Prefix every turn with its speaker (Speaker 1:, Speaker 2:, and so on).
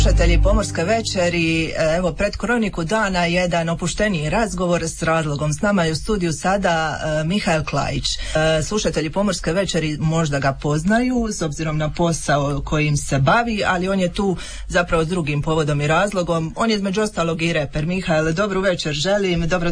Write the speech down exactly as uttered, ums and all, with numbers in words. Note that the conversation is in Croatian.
Speaker 1: Slušatelji Pomorske večeri, evo pred kroniku dana jedan opušteniji razgovor s razlogom. S nama je u studiju sada uh, Mihael Klajić. Uh, slušatelji Pomorske večeri možda ga poznaju s obzirom na posao kojim se bavi, ali on je tu zapravo s drugim povodom i razlogom. On je između ostalog i reper. Mihael, dobru večer želim, dobro